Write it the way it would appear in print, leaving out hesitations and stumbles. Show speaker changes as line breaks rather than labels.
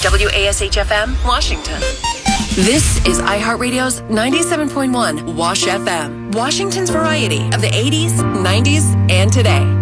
WASH-FM, Washington. This is iHeartRadio's 97.1 WASH FM, Washington's variety of the 80s, 90s, and today.